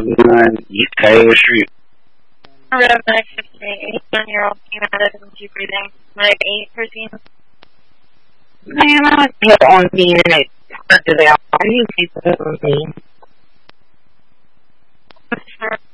East Taylor Street. I read up the next 18-year-old female that doesn't keep breathing. Like 8 Man, I was hit on being in it. Hard to tell. I need people on me. Sure.